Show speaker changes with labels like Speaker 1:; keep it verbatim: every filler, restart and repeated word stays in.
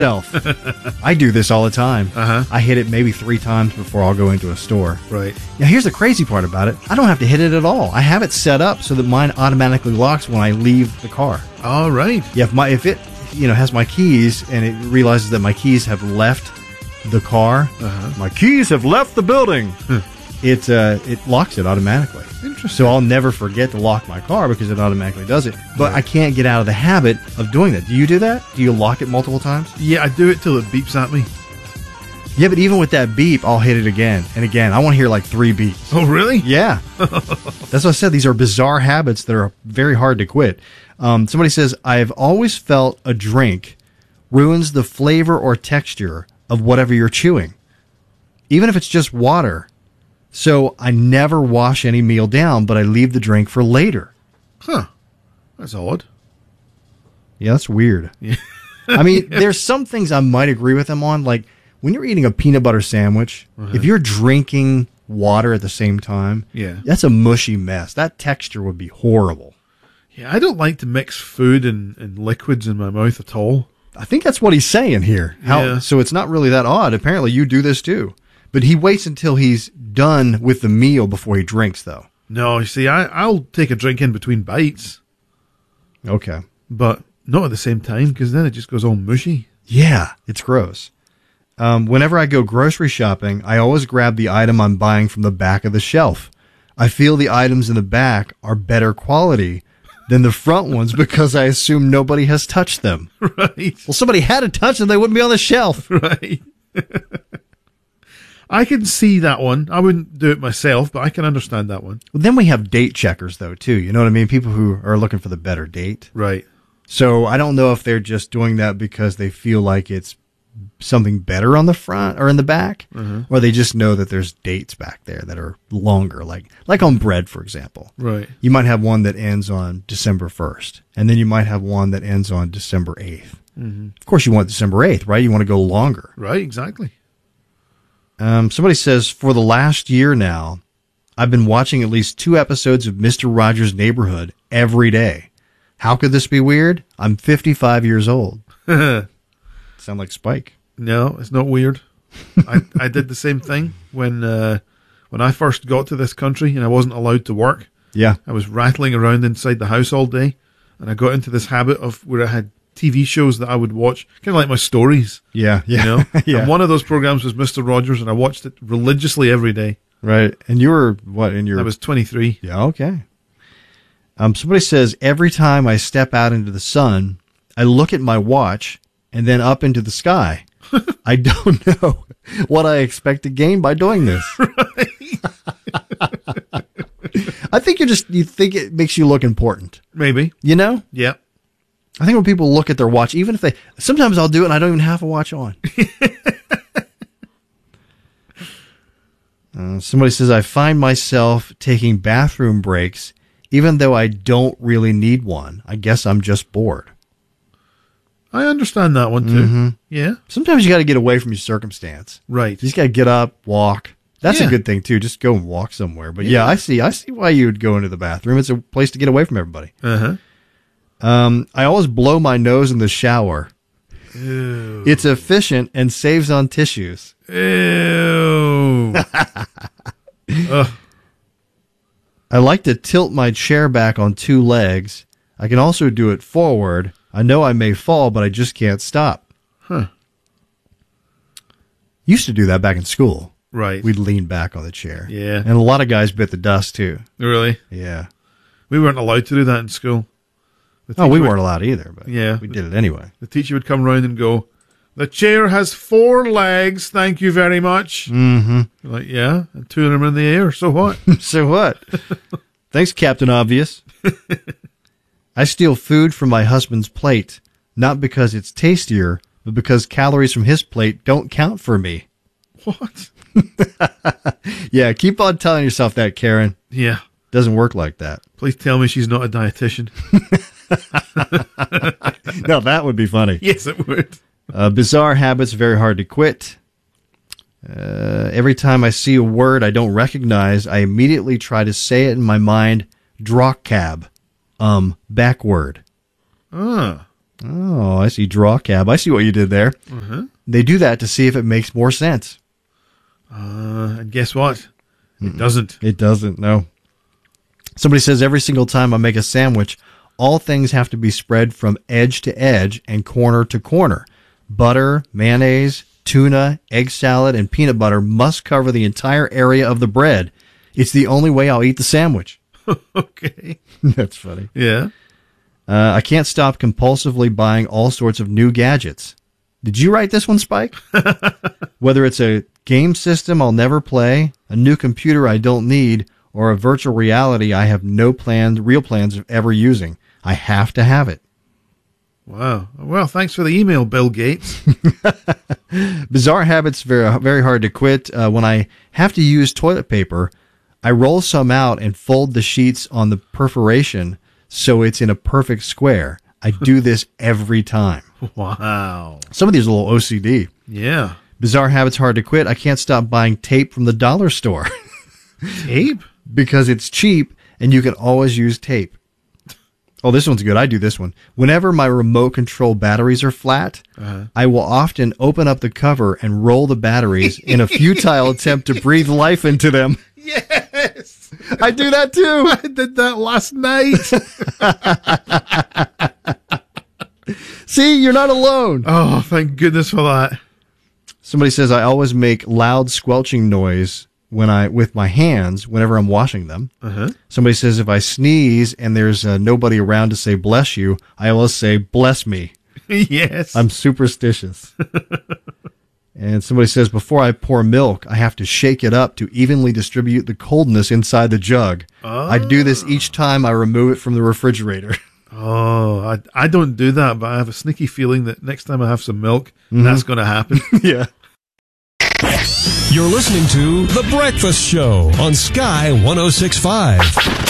Speaker 1: I do this all the time.
Speaker 2: Uh-huh.
Speaker 1: I hit it maybe three times before I'll go into a store.
Speaker 2: Right.
Speaker 1: Now, here's the crazy part about it. I don't have to hit it at all. I have it set up so that mine automatically locks when I leave the car.
Speaker 2: All right.
Speaker 1: Yeah, if, my, if it you know has my keys and it realizes that my keys have left the car,
Speaker 2: Uh-huh.
Speaker 1: my keys have left the building,
Speaker 2: Huh.
Speaker 1: it, uh, it locks it automatically.
Speaker 2: Interesting.
Speaker 1: So I'll never forget to lock my car because it automatically does it. But
Speaker 2: Right.
Speaker 1: I can't get out of the habit of doing that. Do you do that? Do you lock it multiple times?
Speaker 2: Yeah, I do it till it beeps at me.
Speaker 1: Yeah, but even with that beep, I'll hit it again and again. I want to hear like three beeps.
Speaker 2: Oh, really?
Speaker 1: Yeah. That's what I said. These are bizarre habits that are very hard to quit. Um, somebody says, I've always felt a drink ruins the flavor or texture of whatever you're chewing, even if it's just water. So I never wash any meal down, but I leave the drink for later.
Speaker 2: Huh. That's odd.
Speaker 1: Yeah, that's weird.
Speaker 2: Yeah.
Speaker 1: I mean, there's some things I might agree with them on. Like when you're eating a peanut butter sandwich,
Speaker 2: Uh-huh.
Speaker 1: if you're drinking water at the same time,
Speaker 2: Yeah.
Speaker 1: that's a mushy mess. That texture would be horrible.
Speaker 2: Yeah, I don't like to mix food and, and liquids in my mouth at all.
Speaker 1: I think that's what he's saying here. How,
Speaker 2: Yeah.
Speaker 1: So it's not really that odd. Apparently you do this too. But he waits until he's done with the meal before he drinks, though.
Speaker 2: No, you see, I, I'll take a drink in between bites,
Speaker 1: Okay.
Speaker 2: but not at the same time, because then it just goes all mushy.
Speaker 1: Yeah, it's gross. Um, whenever I go grocery shopping, I always grab the item I'm buying from the back of the shelf. I feel the items in the back are better quality than the front ones because I assume nobody has touched them.
Speaker 2: Right.
Speaker 1: Well, somebody had to touch them. They wouldn't be on the shelf.
Speaker 2: Right. I can see that one. I wouldn't do it myself, but I can understand that one.
Speaker 1: Well, then we have date checkers, though, too. You know what I mean? People who are looking for the better date.
Speaker 2: Right.
Speaker 1: So I don't know if they're just doing that because they feel like it's something better on the front or in the back,
Speaker 2: Uh-huh.
Speaker 1: or they just know that there's dates back there that are longer, like like on bread, for example.
Speaker 2: Right.
Speaker 1: You might have one that ends on December first, and then you might have one that ends on December eighth.
Speaker 2: Mm-hmm.
Speaker 1: Of course, you want December eighth, right? You want to go longer.
Speaker 2: Right, exactly.
Speaker 1: Um, somebody says, for the last year now, I've been watching at least two episodes of Mister Rogers' Neighborhood every day. How could this be weird? I'm fifty-five years old. Sound like Spike.
Speaker 2: No, it's not weird. I, I did the same thing when uh, when I first got to this country and I wasn't allowed to work.
Speaker 1: Yeah.
Speaker 2: I was rattling around inside the house all day, and I got into this habit of where I had T V shows that I would watch, kind of like my stories.
Speaker 1: Yeah, yeah.
Speaker 2: You know?
Speaker 1: Yeah.
Speaker 2: And one of those programs was Mister Rogers, and I watched it religiously every day.
Speaker 1: Right. And you were, what, in your...
Speaker 2: I was twenty-three.
Speaker 1: Yeah, okay. Um, somebody says, every time I step out into the sun, I look at my watch and then up into the sky. I don't know what I expect to gain by doing this. I think you just, you think it makes you look important.
Speaker 2: Maybe.
Speaker 1: You know?
Speaker 2: Yeah.
Speaker 1: I think when people look at their watch, even if they, sometimes I'll do it and I don't even have a watch on. uh, somebody says, I find myself taking bathroom breaks, even though I don't really need one. I guess I'm just bored.
Speaker 2: I understand that one too.
Speaker 1: Mm-hmm.
Speaker 2: Yeah.
Speaker 1: Sometimes you got to get away from your circumstance.
Speaker 2: Right.
Speaker 1: You just got to get up, walk. That's
Speaker 2: Yeah.
Speaker 1: a good thing too. Just go and walk somewhere. But
Speaker 2: Yeah.
Speaker 1: yeah, I see. I see why you would go into the bathroom. It's a place to get away from everybody.
Speaker 2: Uh-huh.
Speaker 1: Um, I always blow my nose in the shower.
Speaker 2: Ew.
Speaker 1: It's efficient and saves on tissues.
Speaker 2: Ew. Ugh.
Speaker 1: I like to tilt my chair back on two legs. I can also do it forward. I know I may fall, but I just can't stop.
Speaker 2: Huh.
Speaker 1: Used to do that back in school.
Speaker 2: Right.
Speaker 1: We'd lean back on the chair.
Speaker 2: Yeah.
Speaker 1: And a lot of guys bit the dust too.
Speaker 2: Really?
Speaker 1: Yeah.
Speaker 2: We weren't allowed to do that in school. The
Speaker 1: Oh, we
Speaker 2: teacher
Speaker 1: weren't
Speaker 2: would-
Speaker 1: allowed either, but
Speaker 2: Yeah.
Speaker 1: we did it anyway.
Speaker 2: The teacher would come round and go, the chair has four legs, thank you very much.
Speaker 1: Mm-hmm.
Speaker 2: You're like, yeah, and two of them are in the air, so what?
Speaker 1: So what? Thanks, Captain Obvious. I steal food from my husband's plate, not because it's tastier, but because calories from his plate don't count for me.
Speaker 2: What?
Speaker 1: Yeah, keep on telling yourself that, Karen.
Speaker 2: Yeah.
Speaker 1: Doesn't work like that.
Speaker 2: Please tell me she's not a dietitian.
Speaker 1: No, that would be funny.
Speaker 2: Yes, it would.
Speaker 1: Uh, bizarre habits, very hard to quit. Uh, every time I see a word I don't recognize, I immediately try to say it in my mind. Drock cab. Um, backward.
Speaker 2: Ah.
Speaker 1: Oh, I see. Draw cab. I see what you did there.
Speaker 2: Uh-huh.
Speaker 1: They do that to see if it makes more sense.
Speaker 2: Uh, and guess what? It doesn't.
Speaker 1: It doesn't, no. Somebody says every single time I make a sandwich, all things have to be spread from edge to edge and corner to corner. Butter, mayonnaise, tuna, egg salad, and peanut butter must cover the entire area of the bread. It's the only way I'll eat the sandwich.
Speaker 2: Okay.
Speaker 1: That's funny.
Speaker 2: Yeah.
Speaker 1: Uh, I can't stop compulsively buying all sorts of new gadgets. Did you write this one, Spike? Whether it's a game system I'll never play, a new computer I don't need, or a virtual reality I have no plans, real plans of ever using, I have to have it.
Speaker 2: Wow. Well, thanks for the email, Bill Gates.
Speaker 1: Bizarre habits, very, very hard to quit. Uh, when I have to use toilet paper, I roll some out and fold the sheets on the perforation so it's in a perfect square. I do this every time.
Speaker 2: Wow.
Speaker 1: Some of these are a little O C D.
Speaker 2: Yeah.
Speaker 1: Bizarre habits hard to quit. I can't stop buying tape from the dollar store.
Speaker 2: Tape?
Speaker 1: Because it's cheap and you can always use tape. Oh, this one's good. I do this one. Whenever my remote control batteries are flat, uh-huh. I will often open up the cover and roll the batteries in a futile attempt to breathe life into them.
Speaker 2: Yes!
Speaker 1: I do that too.
Speaker 2: I did that last night.
Speaker 1: See, you're not alone.
Speaker 2: Oh, thank goodness for that.
Speaker 1: Somebody says I always make loud squelching noise when I with my hands whenever I'm washing them.
Speaker 2: Uh-huh.
Speaker 1: Somebody says if I sneeze and there's uh, nobody around to say bless you, I always say bless me.
Speaker 2: Yes.
Speaker 1: I'm superstitious. And somebody says before I pour milk, I have to shake it up to evenly distribute the coldness inside the jug. Oh. I do this each time I remove it from the refrigerator.
Speaker 2: Oh, I, I don't do that, but I have a sneaky feeling that next time I have some milk, mm-hmm. that's going to happen.
Speaker 1: Yeah.
Speaker 3: You're listening to The Breakfast Show on Sky one oh six point five.